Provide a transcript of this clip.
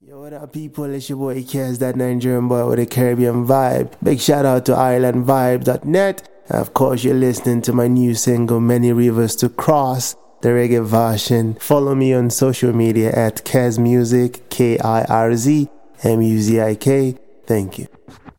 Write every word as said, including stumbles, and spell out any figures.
Yo, what up, people? It's your boy Kez, that Nigerian boy with a Caribbean vibe. Big shout out to Ireland Vibe dot net. Of course, you're listening to my new single, Many Rivers to Cross, the reggae version. Follow me on social media at Kez Music, K I R Z M U Z I K. Thank you.